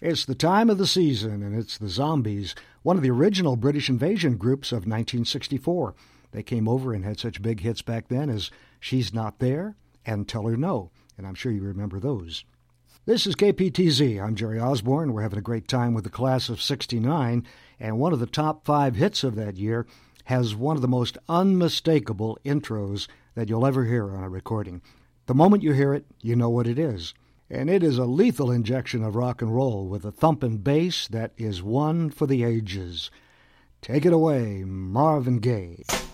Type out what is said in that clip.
It's the time of the season, and it's the Zombies, one of the original British invasion groups of 1964. They came over and had such big hits back then as She's Not There and Tell Her No, and I'm sure you remember those. This is KPTZ. I'm Jerry Osborne. We're having a great time with the class of '69, and one of the top 5 hits of that year has one of the most unmistakable intros that you'll ever hear on a recording. The moment you hear it, you know what it is. And it is a lethal injection of rock and roll with a thumping bass that is one for the ages. Take it away, Marvin Gaye.